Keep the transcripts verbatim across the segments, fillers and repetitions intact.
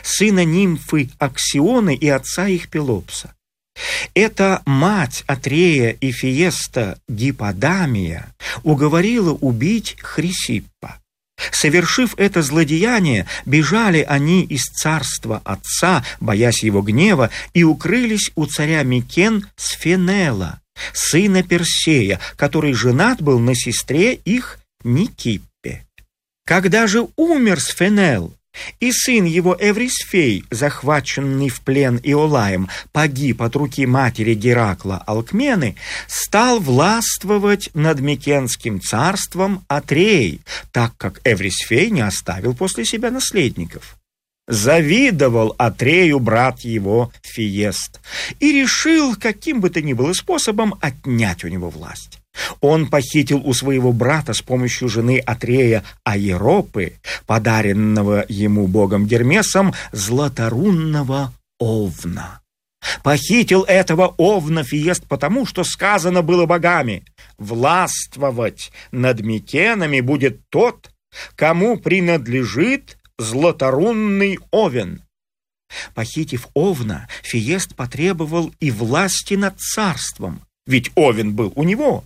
сына нимфы Аксионы и отца их Пелопса. Эта мать Атрея и Фиеста Гипподамия уговорила убить Хрисиппа. Совершив это злодеяние, бежали они из царства отца, боясь его гнева, и укрылись у царя Микен Сфенела, сына Персея, который женат был на сестре их Никиппе. Когда же умер Сфенел, и сын его Эврисфей, захваченный в плен Иолаем, погиб от руки матери Геракла Алкмены, стал властвовать над Микенским царством Атрей, так как Эврисфей не оставил после себя наследников. Завидовал Атрею брат его Фиест и решил каким бы то ни было способом отнять у него власть. Он похитил у своего брата с помощью жены Атрея Аеропы, подаренного ему богом Гермесом, златорунного овна. Похитил этого овна Фиест потому, что сказано было богами: властвовать над Микенами будет тот, кому принадлежит златорунный овен. Похитив овна, Фиест потребовал и власти над царством, ведь овен был у него.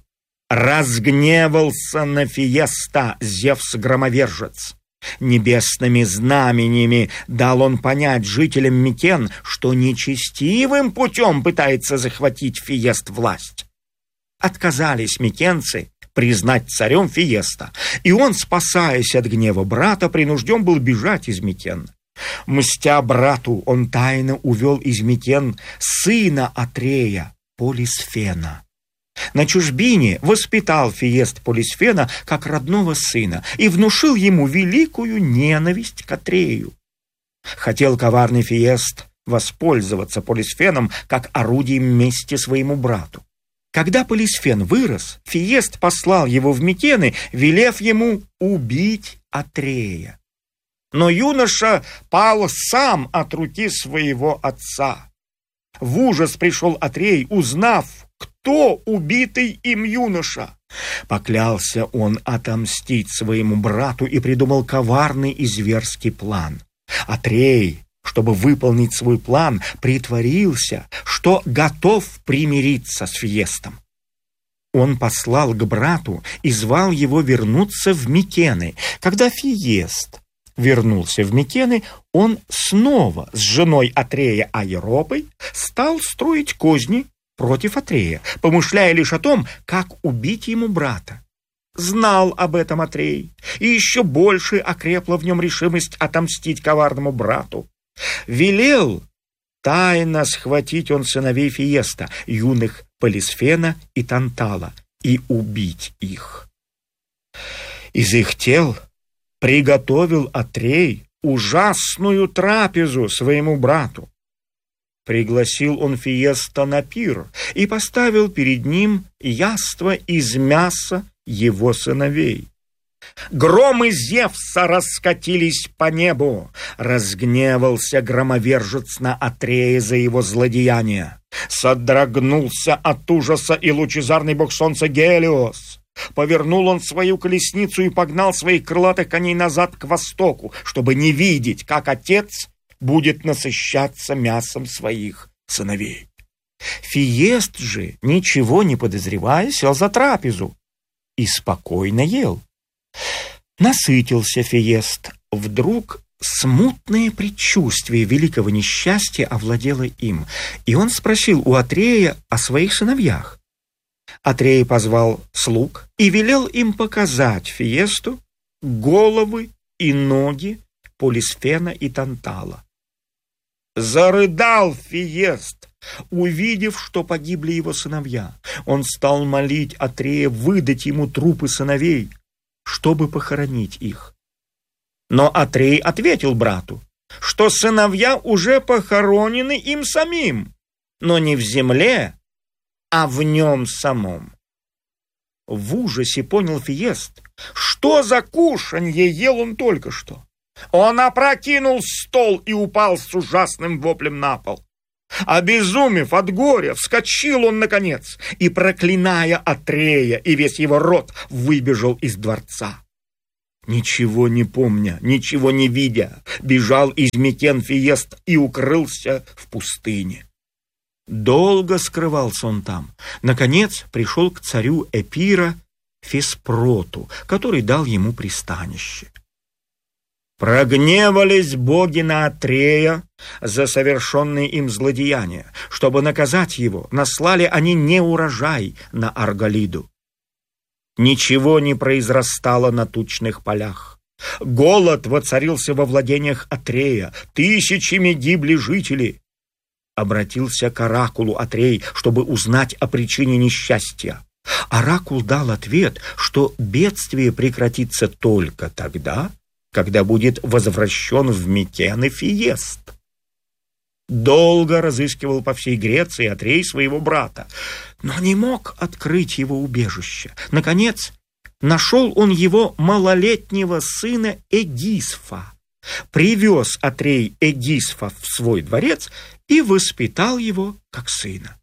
Разгневался на Фиеста Зевс-громовержец. Небесными знамениями дал он понять жителям Микен, что нечестивым путем пытается захватить Фиест власть. Отказались микенцы признать царем Фиеста, и он, спасаясь от гнева брата, принужден был бежать из Микен. Мстя брату, он тайно увел из Микен сына Атрея, Полисфена. На чужбине воспитал Фиест Полисфена как родного сына и внушил ему великую ненависть к Атрею. Хотел коварный Фиест воспользоваться Полисфеном как орудием мести своему брату. Когда Полисфен вырос, Фиест послал его в Микены, велев ему убить Атрея. Но юноша пал сам от руки своего отца. В ужас пришел Атрей, узнав, кто убитый им юноша. Поклялся он отомстить своему брату и придумал коварный и зверский план. Атрей, чтобы выполнить свой план, притворился, что готов примириться с Фиестом. Он послал к брату и звал его вернуться в Микены. Когда Фиест вернулся в Микены, он снова с женой Атрея Аеропой стал строить козни против Атрея, помышляя лишь о том, как убить ему брата. Знал об этом Атрей, и еще больше окрепла в нем решимость отомстить коварному брату. Велел тайно схватить он сыновей Фиеста, юных Полисфена и Тантала, и убить их. Из их тел приготовил Атрей ужасную трапезу своему брату. Пригласил он Фиеста на пир и поставил перед ним яство из мяса его сыновей. Громы Зевса раскатились по небу. Разгневался громовержец на Атрея за его злодеяние. Содрогнулся от ужаса и лучезарный бог солнца Гелиос. Повернул он свою колесницу и погнал своих крылатых коней назад к востоку, чтобы не видеть, как отец будет насыщаться мясом своих сыновей. Фиест же, ничего не подозревая, сел за трапезу и спокойно ел. Насытился Фиест. Вдруг смутное предчувствие великого несчастья овладело им, и он спросил у Атрея о своих сыновьях. Атрей позвал слуг и велел им показать Фиесту головы и ноги Полисфена и Тантала. Зарыдал Фиест, увидев, что погибли его сыновья. Он стал молить Атрея выдать ему трупы сыновей, чтобы похоронить их. Но Атрей ответил брату, что сыновья уже похоронены им самим, но не в земле, а в нем самом. В ужасе понял Фиест, что за кушанье ел он только что. Он опрокинул стол и упал с ужасным воплем на пол. Обезумев от горя, вскочил он наконец и, проклиная Атрея и весь его род, выбежал из дворца. ничего не помня, ничего не видя, бежал из Микен Фиест и укрылся в пустыне. Долго скрывался он там. Наконец пришел к царю Эпира Феспроту, который дал ему пристанище. Прогневались боги на Атрея за совершенные им злодеяния. Чтобы наказать его, наслали они неурожай на Арголиду. Ничего не произрастало на тучных полях. Голод воцарился во владениях Атрея, тысячами гибли жители. Обратился к оракулу Атрей, чтобы узнать о причине несчастья. Оракул дал ответ, что бедствие прекратится только тогда, когда будет возвращен в Микены Фиест. Долго разыскивал по всей Греции Атрей своего брата, но не мог открыть его убежище. Наконец, нашел он его малолетнего сына Эгисфа. Привез Атрей Эгисфа в свой дворец и воспитал его как сына.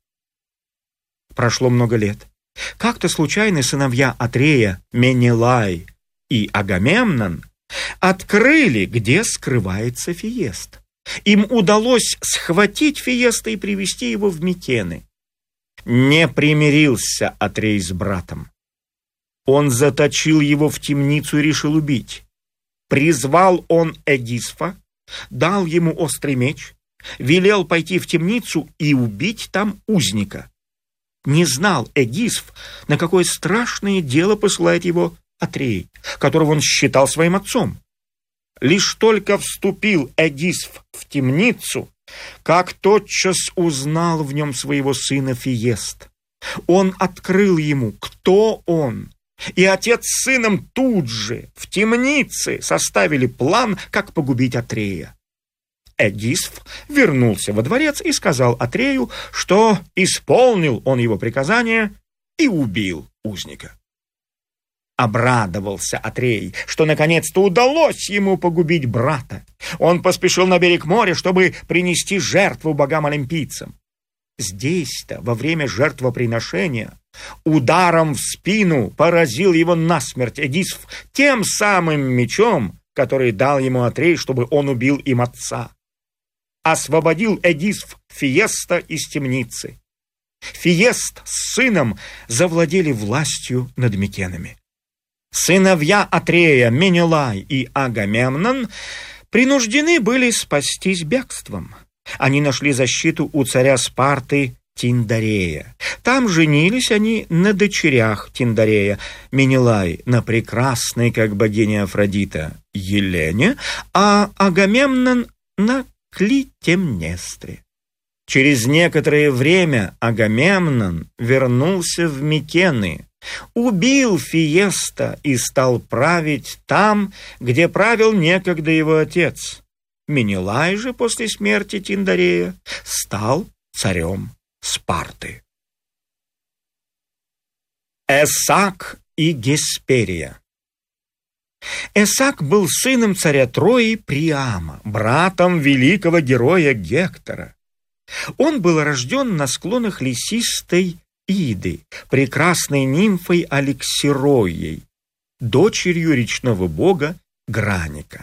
Прошло много лет. Как-то случайно сыновья Атрея, Менелай и Агамемнон, открыли, где скрывается Фиест. Им удалось схватить Фиеста и привести его в Микены. Не примирился Атрей с братом. Он заточил его в темницу и решил убить. Призвал он Эгисфа, дал ему острый меч, велел пойти в темницу и убить там узника. Не знал Эгисф, на какое страшное дело посылает его Атрей, которого он считал своим отцом. Лишь только вступил Эгисф в темницу, как тотчас узнал в нем своего сына Фиест. Он открыл ему, кто он, и отец с сыном тут же в темнице составили план, как погубить Атрея. Эгисф вернулся во дворец и сказал Атрею, что исполнил он его приказание и убил узника. Обрадовался Атрей, что наконец-то удалось ему погубить брата. Он поспешил на берег моря, чтобы принести жертву богам-олимпийцам. Здесь-то, во время жертвоприношения, ударом в спину поразил его насмерть Эгисф тем самым мечом, который дал ему Атрей, чтобы он убил им отца. Освободил Эгисф Фиеста из темницы. Фиест с сыном завладели властью над Микенами. Сыновья Атрея, Менелай и Агамемнон принуждены были спастись бегством. Они нашли защиту у царя Спарты Тиндарея. Там женились они на дочерях Тиндарея. Менелай на прекрасной, как богиня Афродита, Елене, а Агамемнон на Клитемнестре. Через некоторое время Агамемнон вернулся в Микены, убил Фиеста и стал править там, где правил некогда его отец. Менелай же после смерти Тиндарея стал царем Спарты. Эсак и Гесперия. Эсак был сыном царя Трои Приама, братом великого героя Гектора. Он был рожден на склонах лесистой Иды, прекрасной нимфой Алексироей, дочерью речного бога Граника.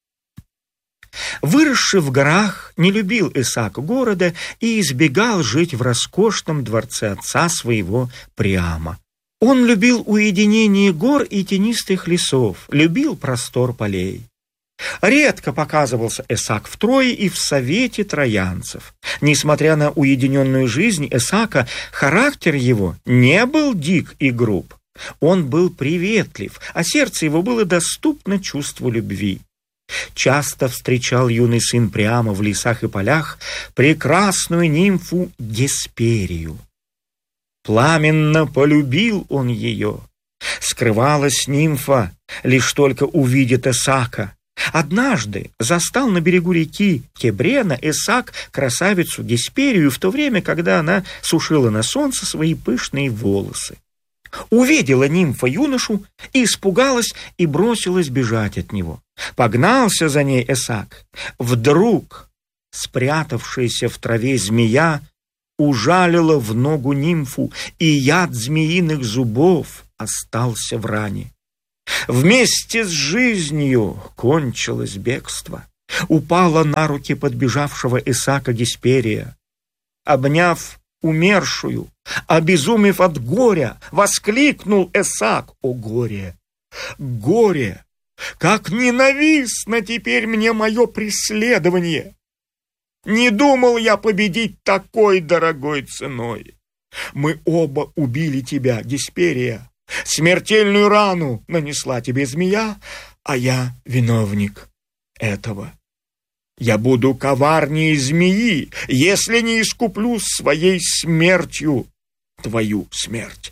Выросший в горах, не любил Исаак города и избегал жить в роскошном дворце отца своего Приама. Он любил уединение гор и тенистых лесов, любил простор полей. Редко показывался Исаак в Трое и в совете троянцев. Несмотря на уединенную жизнь Исаака, характер его не был дик и груб. Он был приветлив, а сердце его было доступно чувству любви. Часто встречал юный сын Приама в лесах и полях прекрасную нимфу Гесперию. Пламенно полюбил он ее. Скрывалась нимфа, лишь только увидит Исаака. Однажды застал на берегу реки Кебрена Исаак красавицу Гесперию в то время, когда она сушила на солнце свои пышные волосы. Увидела нимфа юношу, испугалась и бросилась бежать от него. Погнался за ней Исаак. Вдруг спрятавшаяся в траве змея ужалила в ногу нимфу, и яд змеиных зубов остался в ране. Вместе с жизнью кончилось бегство. Упала на руки подбежавшего Исаака Гесперия. Обняв умершую, обезумев от горя, воскликнул Исаак: «О горе! Горе! Как ненавистно теперь мне мое преследование! Не думал я победить такой дорогой ценой. Мы оба убили тебя, Гесперия. Смертельную рану нанесла тебе змея, а я виновник этого. Я буду коварнее змеи, если не искуплю своей смертью твою смерть».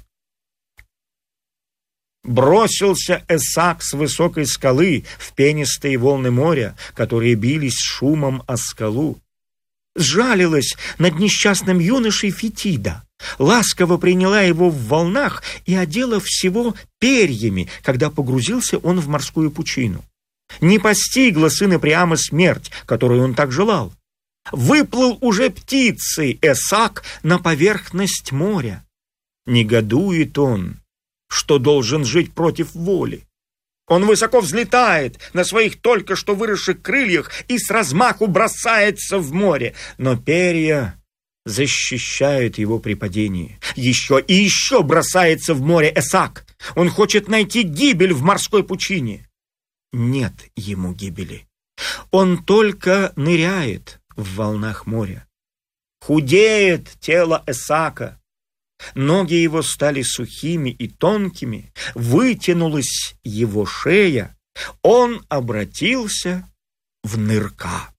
Бросился Исаак с высокой скалы в пенистые волны моря, которые бились шумом о скалу. Сжалилась над несчастным юношей Фетида, ласково приняла его в волнах и одела всего перьями, когда погрузился он в морскую пучину. Не постигла сына Приама смерть, которую он так желал. Выплыл уже птицей Исаак на поверхность моря. Негодует он, что должен жить против воли. Он высоко взлетает на своих только что выросших крыльях и с размаху бросается в море, но перья защищают его при падении. Еще и еще бросается в море Исаак. Он хочет найти гибель в морской пучине. Нет ему гибели. Он только ныряет в волнах моря. Худеет тело Исаака. Ноги его стали сухими и тонкими, вытянулась его шея. Он обратился в нырка.